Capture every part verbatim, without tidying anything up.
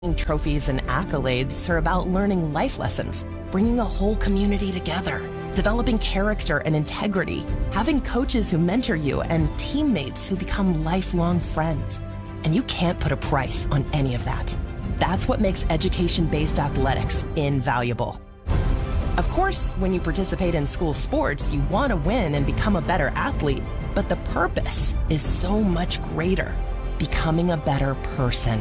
Trophies and accolades are about learning life lessons, bringing a whole community together, developing character and integrity, having coaches who mentor you, and teammates who become lifelong friends. And you can't put a price on any of that. That's what makes education-based athletics invaluable. Of course, when you participate in school sports, you want to win and become a better athlete, but the purpose is so much greater, becoming a better person.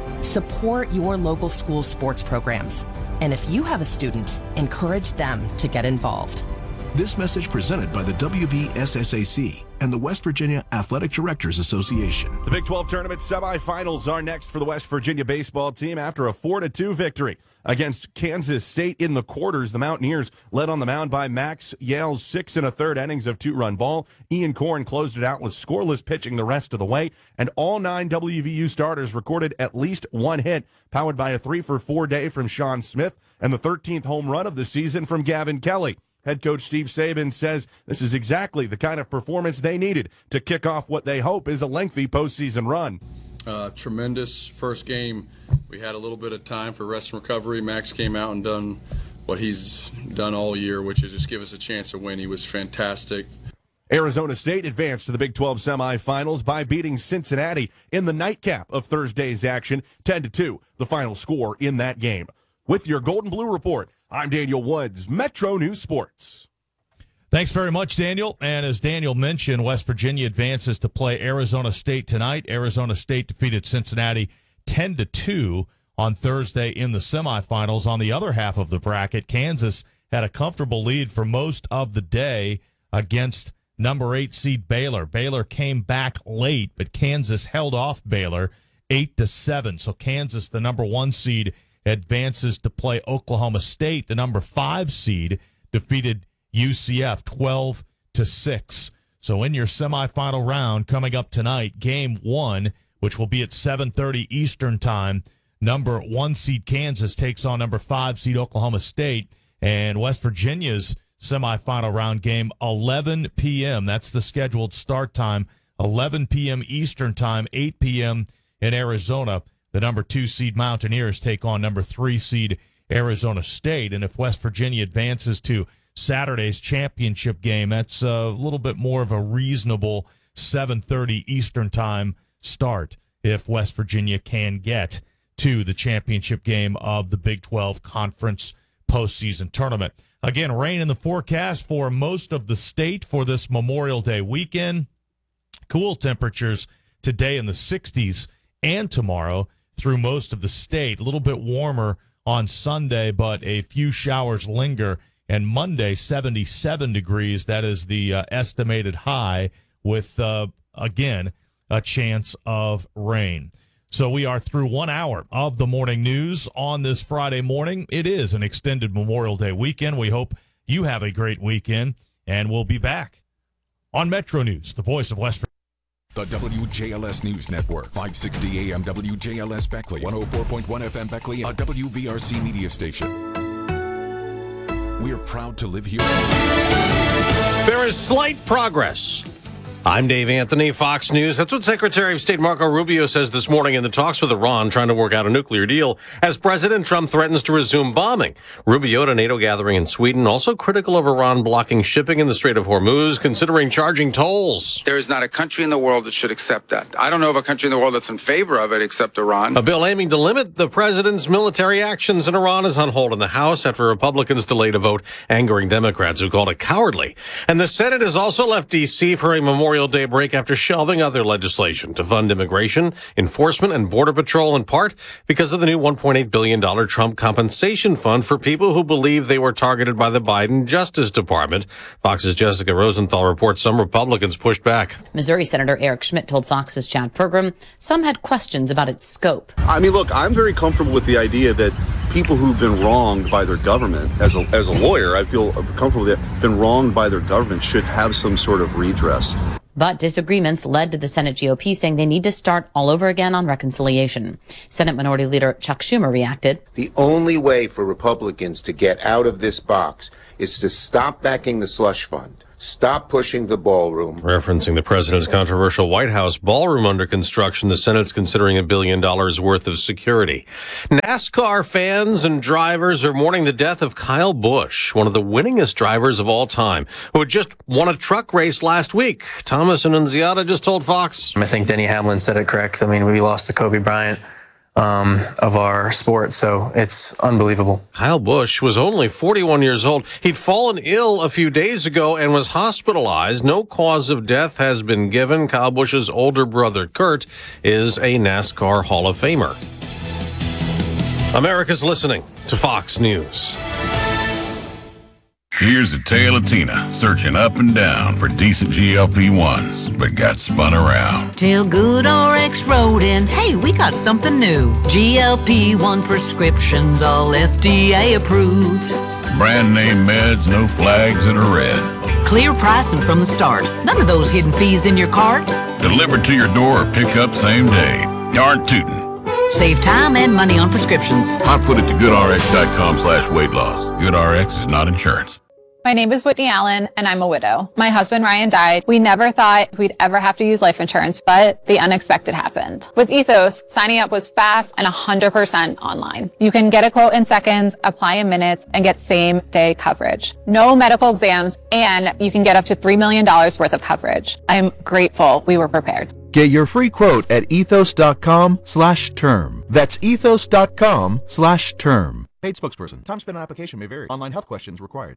Support your local school sports programs. And if you have a student, encourage them to get involved. This message presented by the W V S S A C and the West Virginia Athletic Directors Association. The Big twelve Tournament semifinals are next for the West Virginia baseball team after a four to two victory against Kansas State in the quarters. The Mountaineers led on the mound by Max Yale's six and a third innings of two-run ball. Ian Korn closed it out with scoreless pitching the rest of the way, and all nine W V U starters recorded at least one hit, powered by a three for four day from Sean Smith and the thirteenth home run of the season from Gavin Kelly. Head coach Steve Saban says this is exactly the kind of performance they needed to kick off what they hope is a lengthy postseason run. Uh, tremendous first game. We had a little bit of time for rest and recovery. Max came out and done what he's done all year, which is just give us a chance to win. He was fantastic. Arizona State advanced to the Big twelve semifinals by beating Cincinnati in the nightcap of Thursday's action, ten to two, the final score in that game. With your Gold and Blue report, I'm Daniel Woods, Metro News Sports. Thanks very much, Daniel. And as Daniel mentioned, West Virginia advances to play Arizona State tonight. Arizona State defeated Cincinnati ten to two on Thursday in the semifinals. On the other half of the bracket, Kansas had a comfortable lead for most of the day against number eight seed Baylor. Baylor came back late, but Kansas held off Baylor eight to seven. So Kansas, the number one seed, advances to play Oklahoma State. The number five seed defeated U C F twelve to six. So in your semifinal round coming up tonight, game one, which will be at seven thirty Eastern time, number one seed Kansas takes on number five seed Oklahoma State, and West Virginia's semifinal round game, eleven p.m. That's the scheduled start time, eleven p.m. Eastern time, eight p.m. in Arizona. The number two seed Mountaineers take on number three seed Arizona State. And if West Virginia advances to Saturday's championship game, that's a little bit more of a reasonable seven thirty Eastern time start if West Virginia can get to the championship game of the Big twelve Conference postseason tournament. Again, rain in the forecast for most of the state for this Memorial Day weekend. Cool temperatures today in the sixties and tomorrow through most of the state. A little bit warmer on Sunday, but a few showers linger. And Monday, seventy-seven degrees. That is the uh, estimated high with, uh, again, a chance of rain. So we are through one hour of the morning news on this Friday morning. It is an extended Memorial Day weekend. We hope you have a great weekend, and we'll be back on Metro News, the voice of West Virginia. The W J L S News Network, five sixty A M W J L S Beckley, one oh four point one F M Beckley, a W V R C media station. We're proud to live here. There is slight progress. I'm Dave Anthony, Fox News. That's what Secretary of State Marco Rubio says this morning in the talks with Iran trying to work out a nuclear deal as President Trump threatens to resume bombing. Rubio at a NATO gathering in Sweden, also critical of Iran blocking shipping in the Strait of Hormuz, considering charging tolls. There is not a country in the world that should accept that. I don't know of a country in the world that's in favor of it except Iran. A bill aiming to limit the president's military actions in Iran is on hold in the House after Republicans delayed a vote, angering Democrats who called it cowardly. And the Senate has also left D C for a Memorial Memorial Day break after shelving other legislation to fund immigration, enforcement, and Border Patrol, in part because of the new one point eight billion dollars Trump compensation fund for people who believe they were targeted by the Biden Justice Department. Fox's Jessica Rosenthal reports some Republicans pushed back. Missouri Senator Eric Schmidt told Fox's Chad Pergram some had questions about its scope. I mean, look, I'm very comfortable with the idea that people who've been wronged by their government, as a, as a lawyer, I feel comfortable that been wronged by their government should have some sort of redress. But disagreements led to the Senate G O P saying they need to start all over again on reconciliation. Senate Minority Leader Chuck Schumer reacted. The only way for Republicans to get out of this box is to stop backing the slush fund, Stop pushing the ballroom. Referencing the president's controversial White House ballroom under construction, the Senate's considering a billion dollars worth of security. NASCAR fans and drivers are mourning the death of Kyle Busch, one of the winningest drivers of all time, who had just won a truck race last week. Thomas Annunziata just told Fox. I think Denny Hamlin said it correct. I mean, we lost to Kobe Bryant um, of our sport, so it's unbelievable. Kyle Busch was only forty-one years old. He'd fallen ill a few days ago and was hospitalized. No cause of death has been given. Kyle Busch's older brother, Kurt, is a NASCAR Hall of Famer. America's listening to Fox News. Here's a tale of Tina searching up and down for decent G L P ones, but got spun around. Till GoodRx wrote in, hey, we got something new. G L P one prescriptions, all F D A approved. Brand name meds, no flags that are red. Clear pricing from the start. None of those hidden fees in your cart. Delivered to your door or pick up same day. Darn tootin'. Save time and money on prescriptions. I put it to GoodRx.com slash weight loss. GoodRx is not insurance. My name is Whitney Allen, and I'm a widow. My husband, Ryan, died. We never thought we'd ever have to use life insurance, but the unexpected happened. With Ethos, signing up was fast and one hundred percent online. You can get a quote in seconds, apply in minutes, and get same-day coverage. No medical exams, and you can get up to three million dollars worth of coverage. I'm grateful we were prepared. Get your free quote at ethos.com slash term. That's ethos.com slash term. Paid spokesperson. Time spent on application may vary. Online health questions required.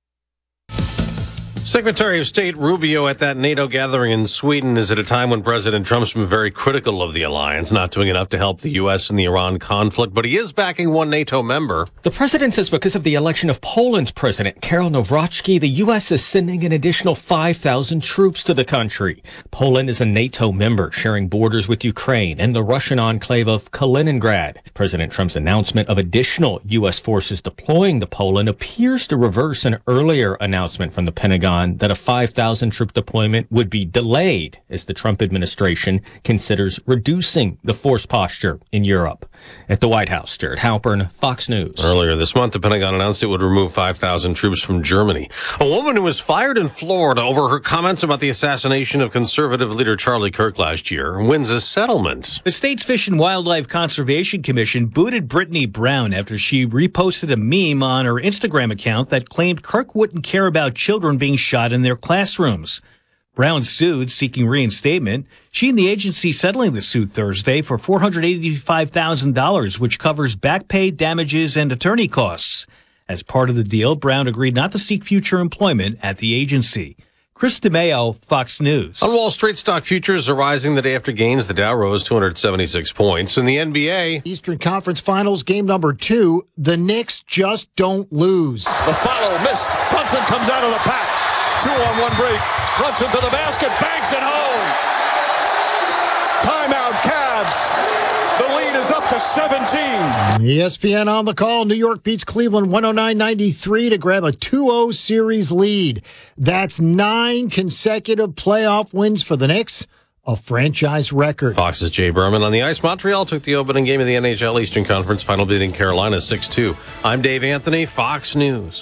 Secretary of State Rubio at that NATO gathering in Sweden is at a time when President Trump's been very critical of the alliance, not doing enough to help the U S in the Iran conflict, but he is backing one NATO member. The president says because of the election of Poland's president, Karol Nawrocki, the U S is sending an additional five thousand troops to the country. Poland is a NATO member, sharing borders with Ukraine and the Russian enclave of Kaliningrad. President Trump's announcement of additional U S forces deploying to Poland appears to reverse an earlier announcement from the Pentagon that a five thousand troop deployment would be delayed as the Trump administration considers reducing the force posture in Europe. At the White House, Jared Halpern, Fox News. Earlier this month, the Pentagon announced it would remove five thousand troops from Germany. A woman who was fired in Florida over her comments about the assassination of conservative leader Charlie Kirk last year wins a settlement. The state's Fish and Wildlife Conservation Commission booted Brittany Brown after she reposted a meme on her Instagram account that claimed Kirk wouldn't care about children being shot in their classrooms. Brown sued, seeking reinstatement. She and the agency settling the suit Thursday for four hundred eighty-five thousand dollars, which covers back pay, damages, and attorney costs. As part of the deal, Brown agreed not to seek future employment at the agency. Chris DeMeo, Fox News. On Wall Street, stock futures are rising the day after gains. The Dow rose two hundred seventy-six points. In the N B A, Eastern Conference Finals, game number two. The Knicks just don't lose. The follow missed. Brunson comes out of the pack. Two on one break. Brunson to the basket. Banks it home. Timeout, Cavs. The lead is up to seventeen. E S P N on the call. New York beats Cleveland one oh nine ninety-three to grab a two oh series lead. That's nine consecutive playoff wins for the Knicks, a franchise record. Fox's Jay Berman on the ice. Montreal took the opening game of the N H L Eastern Conference Final, beating Carolina six two. I'm Dave Anthony, Fox News.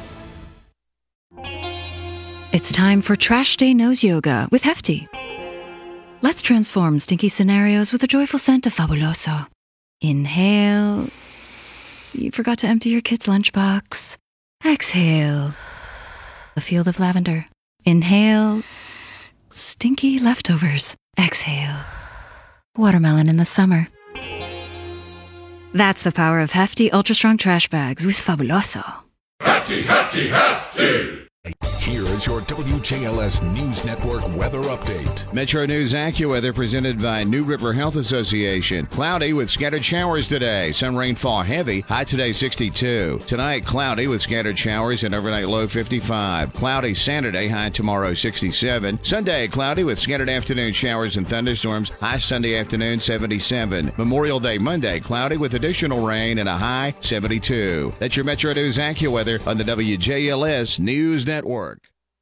It's time for Trash Day Nose Yoga with Hefty. Let's transform stinky scenarios with a joyful scent of Fabuloso. Inhale. You forgot to empty your kid's lunchbox. Exhale. A field of lavender. Inhale. Stinky leftovers. Exhale. Watermelon in the summer. That's the power of Hefty Ultra Strong Trash Bags with Fabuloso. Hefty, hefty, hefty! Here is your W J L S News Network weather update. Metro News AccuWeather presented by New River Health Association. Cloudy with scattered showers today. Some rainfall heavy. High today sixty-two. Tonight cloudy with scattered showers and overnight low fifty-five. Cloudy Saturday. High tomorrow sixty-seven. Sunday cloudy with scattered afternoon showers and thunderstorms. High Sunday afternoon seventy-seven. Memorial Day Monday cloudy with additional rain and a high seventy-two. That's your Metro News AccuWeather on the W J L S News Network.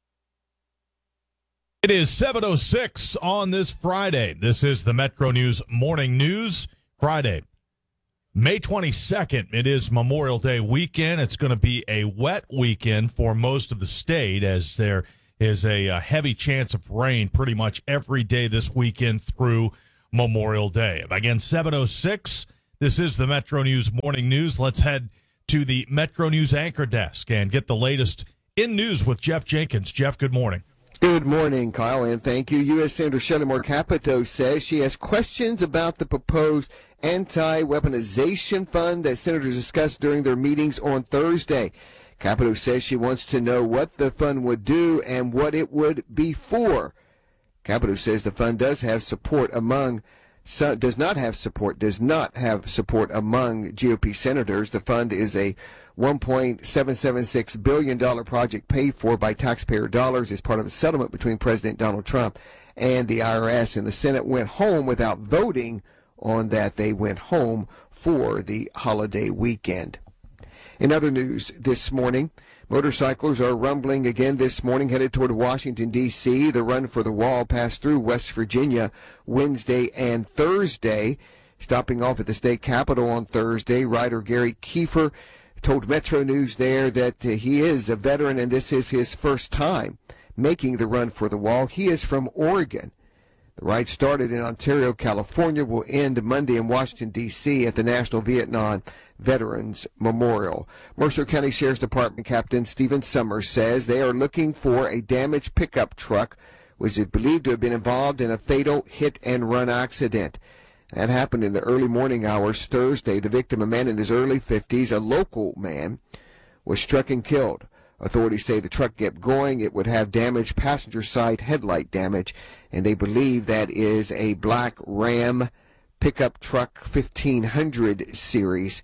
It is seven oh six on this Friday. This is the Metro News Morning News. Friday, May twenty-second. It is Memorial Day weekend. It's going to be a wet weekend for most of the state as there is a, a heavy chance of rain pretty much every day this weekend through Memorial Day. Again, seven oh six, this is the Metro News Morning News. Let's head to the Metro News anchor desk and get the latest in news with Jeff Jenkins. Jeff, good morning. Good morning, Kyle, and thank you. U S Senator Shelley Moore Capito says she has questions about the proposed anti-weaponization fund that senators discussed during their meetings on Thursday. Capito says she wants to know what the fund would do and what it would be for. Capito says the fund does have support among So, does not have support, does not have support among G O P senators. The fund is a one point seven seven six billion dollars project paid for by taxpayer dollars as part of the settlement between President Donald Trump and the I R S. And the Senate went home without voting on that. They went home for the holiday weekend. In other news this morning, motorcycles are rumbling again this morning, headed toward Washington, D C The Run for the Wall passed through West Virginia Wednesday and Thursday. Stopping off at the state capitol on Thursday, rider Gary Kiefer told Metro News there that uh, he is a veteran and this is his first time making the Run for the Wall. He is from Oregon. The ride started in Ontario, California, will end Monday in Washington, D C at the National Vietnam Veterans Memorial. Mercer County Sheriff's Department Captain Stephen Summers says they are looking for a damaged pickup truck which is believed to have been involved in a fatal hit-and-run accident. That happened in the early morning hours Thursday. The victim, a man in his early fifties, a local man, was struck and killed. Authorities say the truck kept going. It would have damaged passenger side headlight damage, and they believe that is a black Ram pickup truck fifteen hundred series,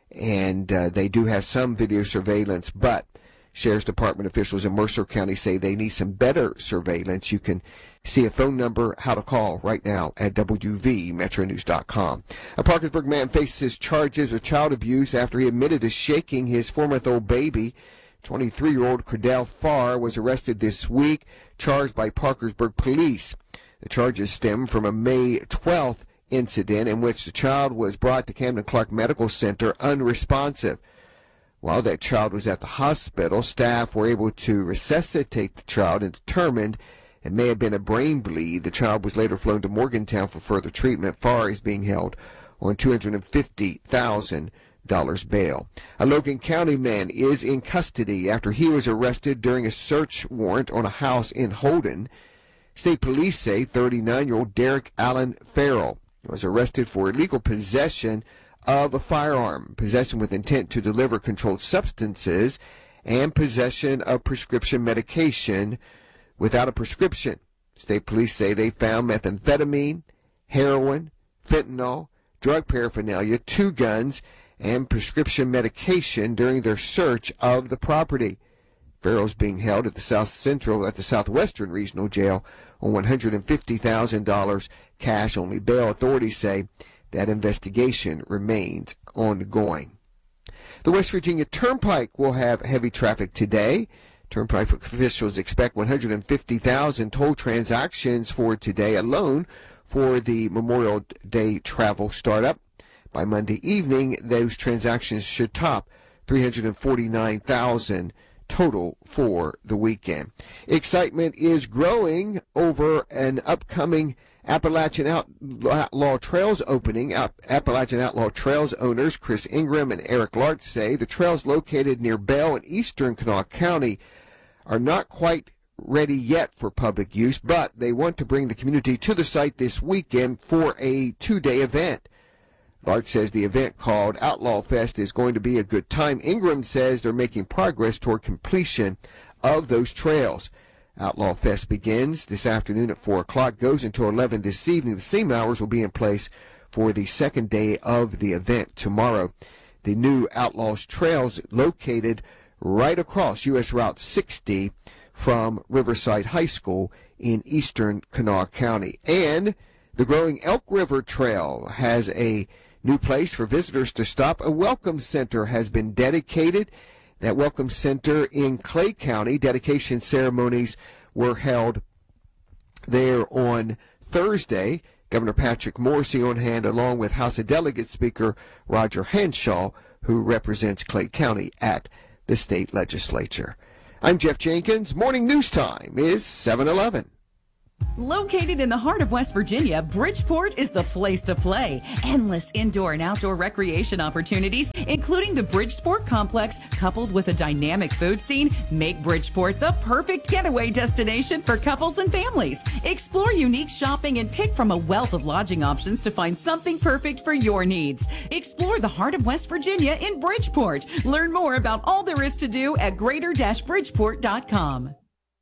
and uh, they do have some video surveillance, but Sheriff's Department officials in Mercer County say they need some better surveillance. You can see a phone number, how to call right now at W V metro news dot com. A Parkersburg man faces charges of child abuse after he admitted to shaking his four-month-old baby. twenty-three-year-old Cordell Farr was arrested this week, charged by Parkersburg police. The charges stem from a May twelfth incident in which the child was brought to Camden Clark Medical Center unresponsive. While that child was at the hospital, staff were able to resuscitate the child and determined it may have been a brain bleed. The child was later flown to Morgantown for further treatment. Farr is being held on two hundred fifty thousand dollars bail. A Logan County man is in custody after he was arrested during a search warrant on a house in Holden. State police say thirty-nine-year-old Derek Allen Farrell was arrested for illegal possession of a firearm, possession with intent to deliver controlled substances, and possession of prescription medication without a prescription. State police say they found methamphetamine, heroin, fentanyl, drug paraphernalia, two guns, and prescription medication during their search of the property. Farrell's being held at the South Central, at the Southwestern Regional Jail on one hundred fifty thousand dollars cash-only bail. Authorities say that investigation remains ongoing. The West Virginia Turnpike will have heavy traffic today. Turnpike officials expect one hundred fifty thousand toll transactions for today alone for the Memorial Day travel startup. By Monday evening, those transactions should top three hundred forty-nine thousand total for the weekend. Excitement is growing over an upcoming Appalachian Outlaw Trails opening. Appalachian Outlaw Trails owners Chris Ingram and Eric Lark say the trails located near Bell in eastern Kanawha County are not quite ready yet for public use, but they want to bring the community to the site this weekend for a two-day event. Lark says the event called Outlaw Fest is going to be a good time. Ingram says they're making progress toward completion of those trails. Outlaw Fest begins this afternoon at four o'clock, goes until eleven this evening. The same hours will be in place for the second day of the event tomorrow. The new Outlaws Trails located right across U S Route sixty from Riverside High School in eastern Kanawha County. And the growing Elk River Trail has a new place for visitors to stop. A welcome center has been dedicated. That welcome center in Clay County. Dedication ceremonies were held there on Thursday. Governor Patrick Morrisey on hand, along with House of Delegates Speaker Roger Hanshaw, who represents Clay County at the state legislature. I'm Jeff Jenkins. Morning news time is seven eleven. Located in the heart of West Virginia, Bridgeport is the place to play. Endless indoor and outdoor recreation opportunities, including the Bridgeport Complex, coupled with a dynamic food scene, make Bridgeport the perfect getaway destination for couples and families. Explore unique shopping and pick from a wealth of lodging options to find something perfect for your needs. Explore the heart of West Virginia in Bridgeport. Learn more about all there is to do at greater bridgeport dot com.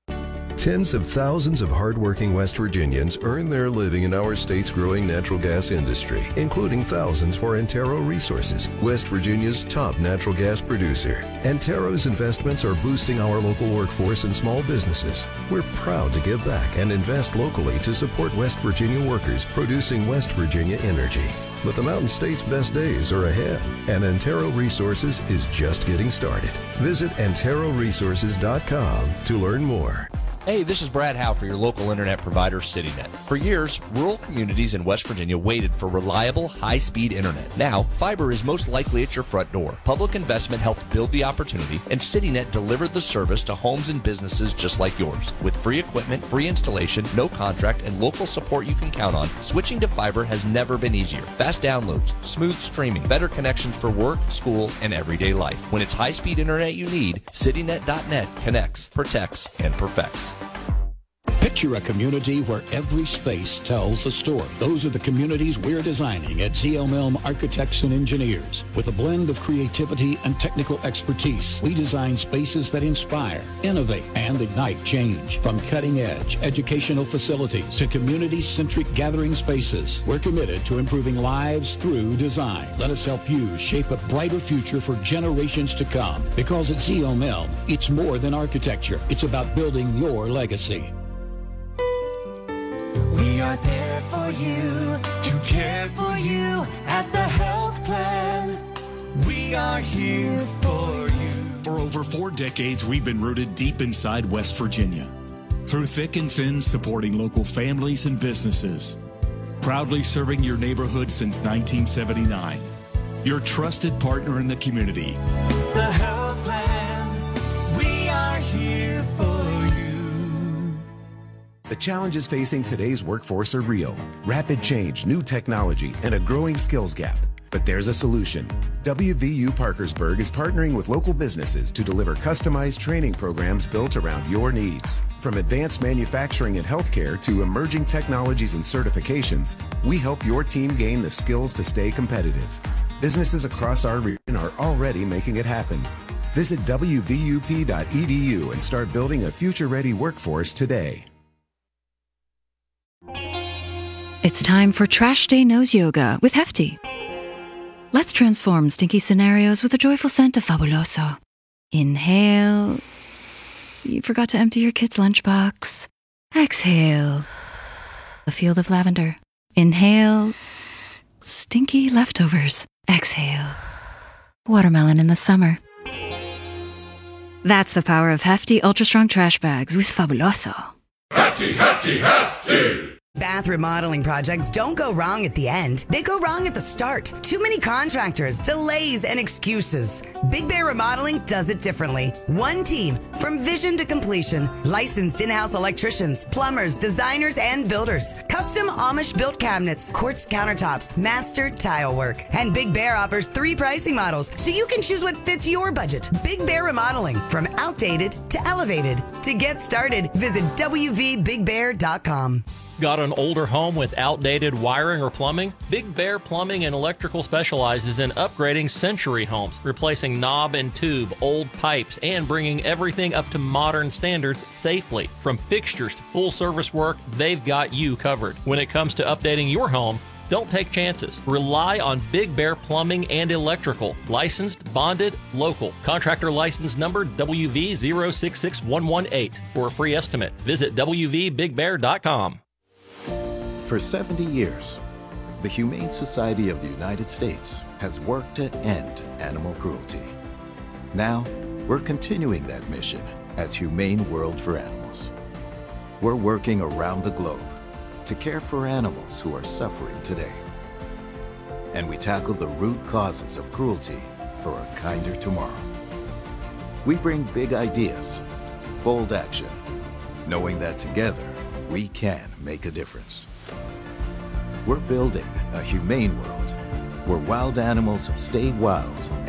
Tens of thousands of hardworking West Virginians earn their living in our state's growing natural gas industry, including thousands for Antero Resources, West Virginia's top natural gas producer. Antero's investments are boosting our local workforce and small businesses. We're proud to give back and invest locally to support West Virginia workers producing West Virginia energy. But the Mountain State's best days are ahead, and Antero Resources is just getting started. Visit antero resources dot com to learn more. Hey, this is Brad Howe for your local internet provider, CityNet. For years, rural communities in West Virginia waited for reliable, high-speed internet. Now, fiber is most likely at your front door. Public investment helped build the opportunity, and CityNet delivered the service to homes and businesses just like yours. With free equipment, free installation, no contract, and local support you can count on, switching to fiber has never been easier. Fast downloads, smooth streaming, better connections for work, school, and everyday life. When it's high-speed internet you need, CityNet dot net connects, protects, and perfects. Picture a community where every space tells a story. Those are the communities we're designing at Z L M Elm Architects and Engineers. With a blend of creativity and technical expertise, we design spaces that inspire, innovate, and ignite change. From cutting-edge educational facilities to community-centric gathering spaces, we're committed to improving lives through design. Let us help you shape a brighter future for generations to come. Because at Z L M Elm, it's more than architecture. It's about building your legacy. We are there for you, to care for you at the health plan. We are here for you. For over four decades, we've been rooted deep inside West Virginia. Through thick and thin, supporting local families and businesses. Proudly serving your neighborhood since nineteen seventy-nine. Your trusted partner in the community. The health plan, we are here for you. The challenges facing today's workforce are real. Rapid change, new technology, and a growing skills gap. But there's a solution. W V U Parkersburg is partnering with local businesses to deliver customized training programs built around your needs. From advanced manufacturing and healthcare to emerging technologies and certifications, we help your team gain the skills to stay competitive. Businesses across our region are already making it happen. Visit W V U P dot E D U and start building a future-ready workforce today. It's time for Trash Day Nose Yoga with Hefty. Let's transform stinky scenarios with a joyful scent of Fabuloso. Inhale. You forgot to empty your kid's lunchbox. Exhale. A field of lavender. Inhale. Stinky leftovers. Exhale. Watermelon in the summer. That's the power of Hefty Ultra Strong Trash Bags with Fabuloso. Hefty, hefty, hefty! Bath remodeling projects don't go wrong at the end. They go wrong at the start. Too many contractors, delays, and excuses. Big Bear Remodeling does it differently. One team, from vision to completion. Licensed in-house electricians, plumbers, designers, and builders. Custom Amish-built cabinets, quartz countertops, master tile work. And Big Bear offers three pricing models, so you can choose what fits your budget. Big Bear Remodeling, from outdated to elevated. To get started, visit W V big bear dot com. Got an older home with outdated wiring or plumbing? Big Bear Plumbing and Electrical specializes in upgrading century homes, replacing knob and tube, old pipes, and bringing everything up to modern standards safely. From fixtures to full service work, they've got you covered. When it comes to updating your home, don't take chances. Rely on Big Bear Plumbing and Electrical. Licensed, bonded, local. Contractor license number W V zero six six one one eight. For a free estimate, visit W V big bear dot com. For seventy years, the Humane Society of the United States has worked to end animal cruelty. Now, we're continuing that mission as Humane World for Animals. We're working around the globe to care for animals who are suffering today. And we tackle the root causes of cruelty for a kinder tomorrow. We bring big ideas bold action, knowing that together we can make a difference. We're building a humane world where wild animals stay wild